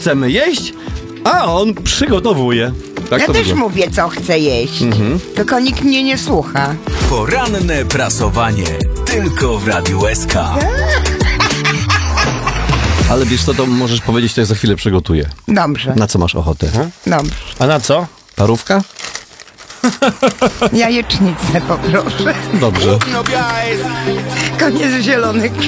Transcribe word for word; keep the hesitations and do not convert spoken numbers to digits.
chcemy jeść, a on przygotowuje. Tak Ja to też wygląda. mówię, co chcę jeść. Mhm. Tylko nikt mnie nie słucha. Poranne prasowanie. Tylko w Radiu S K. Ale wiesz co, to możesz powiedzieć, to ja za chwilę przygotuję. Dobrze, Na co masz ochotę? dobrze. A na co? Parówka? Jajecznicę poproszę. Dobrze. Koniec zielonych